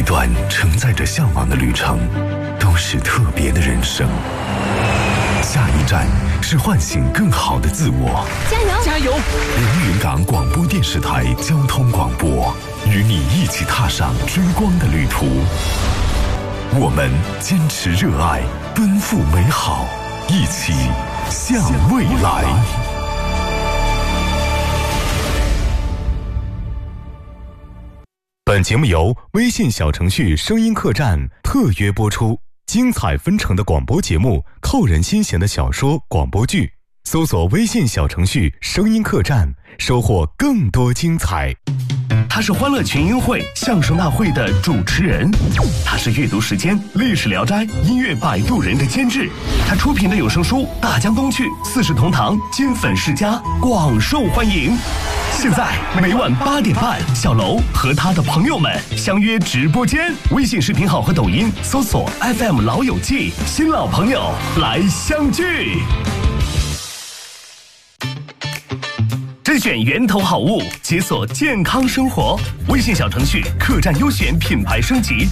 段承载着向往的旅程，都是特别的人生。下一站是唤醒更好的自我。 加油！ 加油！ 连云港广播电视台交通广播，与你一起踏上追光的旅途。我们坚持热爱，奔赴美好，一起向未来。 本节目由微信小程序声音客栈特约播出，精彩纷呈的广播节目，扣人心弦的小说广播剧，搜索微信小程序声音客栈，收获更多精彩。 他是欢乐群英会相声大会的主持人，他是阅读时间历史聊斋音乐摆渡人的监制，他出品的有声书《大江东去》《四世同堂》金粉世家广受欢迎。现在每晚8点半，小楼和他的朋友们相约直播间，微信视频号和抖音搜索 FM 老友记，新老朋友来相聚。甄选源头好物，解锁健康生活。微信小程序客栈优选品牌升级